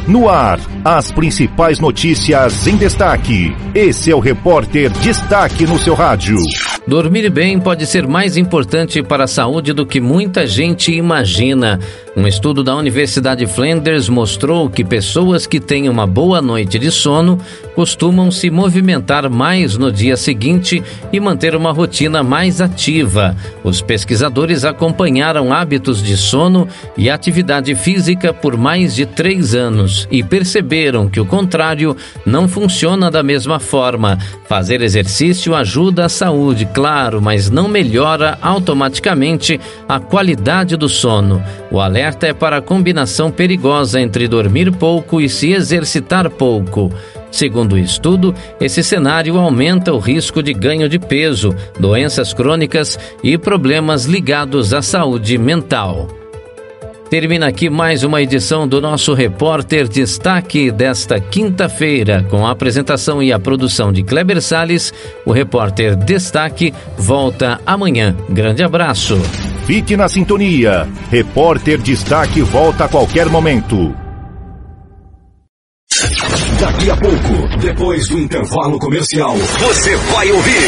No ar, as principais notícias em destaque. Esse é o Repórter Destaque no seu rádio. Dormir bem pode ser mais importante para a saúde do que muita gente imagina. Um estudo da Universidade Flinders mostrou que pessoas que têm uma boa noite de sono costumam se movimentar mais no dia seguinte e manter uma rotina mais ativa. Os pesquisadores acompanharam hábitos de sono e atividade física por mais de 3 anos e perceberam que o contrário não funciona da mesma forma. Fazer exercício ajuda a saúde, claro, mas não melhora automaticamente a qualidade do sono. O alerta é para a combinação perigosa entre dormir pouco e se exercitar pouco. Segundo o estudo, esse cenário aumenta o risco de ganho de peso, doenças crônicas e problemas ligados à saúde mental. Termina aqui mais uma edição do nosso Repórter Destaque desta quinta-feira. Com a apresentação e a produção de Kleber Salles, o Repórter Destaque volta amanhã. Grande abraço. Fique na sintonia. Repórter Destaque volta a qualquer momento. Daqui a pouco, depois do intervalo comercial, você vai ouvir